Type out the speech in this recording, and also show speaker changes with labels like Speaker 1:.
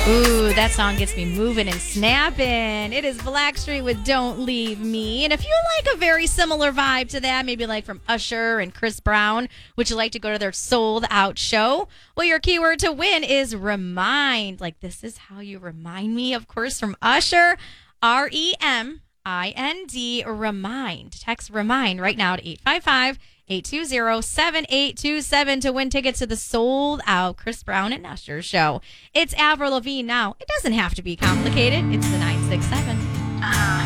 Speaker 1: Ooh, that song gets me moving and snapping. It is Blackstreet with Don't Leave Me. And if you like a very similar vibe to that, maybe like from Usher and Chris Brown, would you like to go to their sold out show? Well, your keyword to win is remind. Like, this is how you remind me, of course, from Usher. REMIND, remind. Text remind right now to 855-820-7827 to win tickets to the sold out Chris Brown and Usher show. It's Avril Lavigne now. It doesn't have to be complicated. It's the 967.